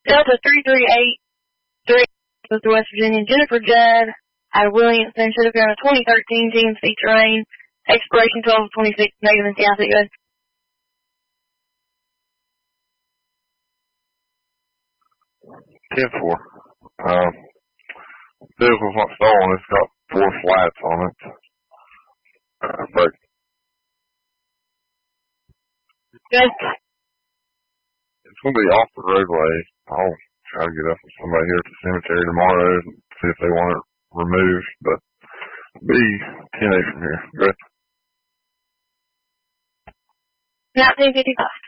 Delta 3383 with the West Virginia. Jennifer Judd out of Williamson. Should have been a 2013 GMC Terrain. Expiration 12/26. Negative and South. Good. 10-4. Vehicle's not stolen. It's got 4 flats on it. But Good. it's going to be off the roadway. I'll try to get up with somebody here at the cemetery tomorrow and see if they want it removed. But be 10-8 from here. Good. 1955.